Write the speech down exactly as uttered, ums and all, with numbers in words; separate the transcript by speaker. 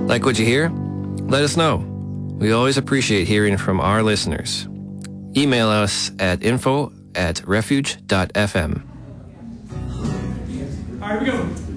Speaker 1: Like what you hear? Let us know. We always appreciate hearing from our listeners. Email us at info at refuge dot f m.
Speaker 2: All right, here we go.